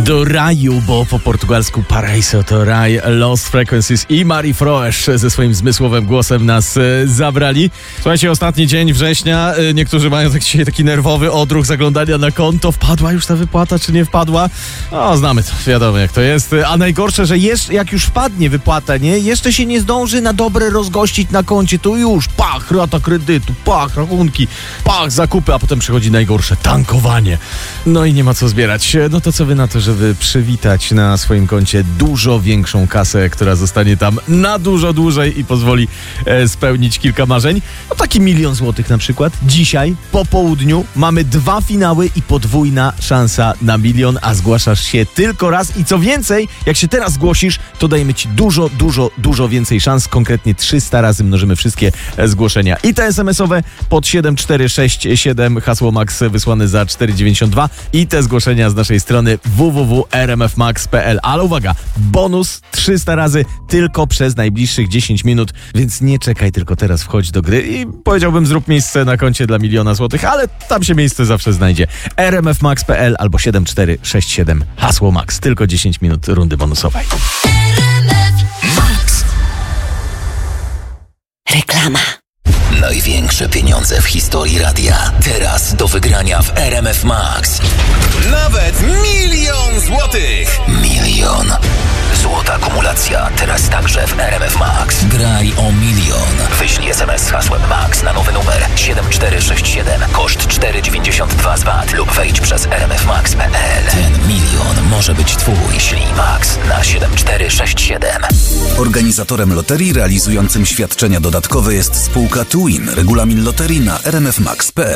do raju, bo po portugalsku Paraíso to raj. Lost Frequencies i Mari Froesz ze swoim zmysłowym głosem nas zabrali. Słuchajcie, ostatni dzień września, niektórzy mają taki nerwowy odruch zaglądania na konto. Wpadła już ta wypłata, czy nie wpadła? No, znamy to, wiadomo jak to jest. A najgorsze, że jak już wpadnie wypłata, nie? Jeszcze się nie zdąży na dobre rozgościć na koncie, to już pach, rata kredytu, pach, rachunki, pach, zakupy, a potem przychodzi najgorsze, tankowanie. No i nie ma co zbierać. No to co wy na to, żeby przywitać na swoim koncie dużo większą kasę, która zostanie tam na dużo dłużej i pozwoli spełnić kilka marzeń? No taki 1 000 000 złotych na przykład. Dzisiaj po południu mamy 2 finały i podwójna szansa na 1 000 000, a zgłaszasz się tylko raz i co więcej, jak się teraz zgłosisz, to dajemy ci dużo więcej szans. Konkretnie 300 razy mnożymy wszystkie zgłoszenia. I te SMS-owe pod 7467, hasło MAX wysłane za 4,92 i te zgłoszenia z naszej strony www.rmfmax.pl. Ale uwaga, bonus 300 razy tylko przez najbliższych 10 minut, więc nie czekaj, tylko teraz wchodź do gry i powiedziałbym zrób miejsce na koncie dla 1 000 000 złotych, ale tam się miejsce zawsze znajdzie. rmfmax.pl albo 7467, hasło MAX. Tylko 10 minut rundy bonusowej. Reklama. Największe pieniądze w historii radia. Teraz do wygrania w RMF Max. Nawet 1 000 000 złotych! 1 000 000. Złota akumulacja. Teraz także w RMF Max. Graj o 1 000 000. Wyślij SMS z hasłem MAX na nowy numer 7467. Koszt 4,92 z VAT lub wejdź przez rmfmax.pl. Ten 1 000 000 może być twój. Ślij MAX na 7467. Organizatorem loterii realizującym świadczenia dodatkowe jest spółka Twin. Regulamin loterii na rmfmax.pl.